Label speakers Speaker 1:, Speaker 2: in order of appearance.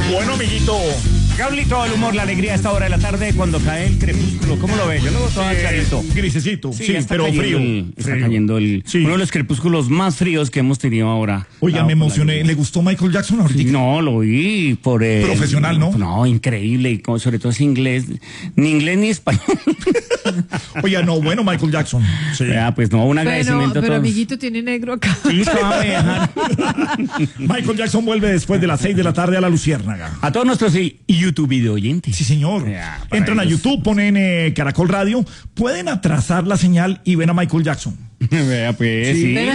Speaker 1: Bueno, amiguito.
Speaker 2: Gablito, el humor, la alegría a esta hora de la tarde cuando cae el crepúsculo. ¿Cómo lo ves? Yo lo veo todo clarito.
Speaker 1: Grisecito, sí,
Speaker 2: ya está
Speaker 1: pero
Speaker 2: cayendo
Speaker 1: frío.
Speaker 2: Está cayendo
Speaker 1: Sí.
Speaker 2: uno de los crepúsculos más fríos que hemos tenido ahora.
Speaker 1: Oiga, me emocioné. ¿Le gustó Michael Jackson ahorita?
Speaker 2: No, lo vi por...
Speaker 1: Profesional, ¿no?
Speaker 2: No, increíble. Y sobre todo es inglés. Ni inglés ni español.
Speaker 1: Oiga, no, bueno, Michael Jackson. Sí.
Speaker 2: Pues no, un agradecimiento a
Speaker 3: Pero
Speaker 2: todos.
Speaker 3: amiguito tiene negro acá.
Speaker 2: Sí, te va a dejar.
Speaker 1: Michael Jackson vuelve después de las 6 de la tarde a La Luciérnaga.
Speaker 2: A todos nuestros YouTube video oyentes.
Speaker 1: Sí, señor.
Speaker 2: Ya, para
Speaker 1: Entran a
Speaker 2: ellos.
Speaker 1: YouTube, ponen Caracol Radio, pueden atrasar la señal y ven a Michael Jackson.
Speaker 2: Vea, pues, sí.